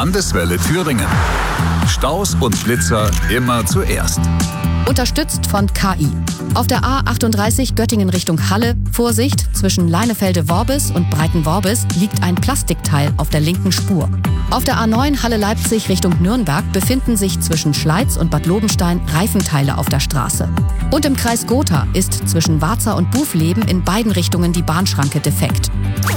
Landeswelle Thüringen. Staus und Blitzer immer zuerst. Unterstützt von KI. Auf der A38 Göttingen Richtung Halle, Vorsicht, zwischen Leinefelde-Worbis und Breiten-Worbis liegt ein Plastikteil auf der linken Spur. Auf der A9 Halle-Leipzig Richtung Nürnberg befinden sich zwischen Schleiz und Bad Lobenstein Reifenteile auf der Straße. Und im Kreis Gotha ist zwischen Warza und Bufleben in beiden Richtungen die Bahnschranke defekt.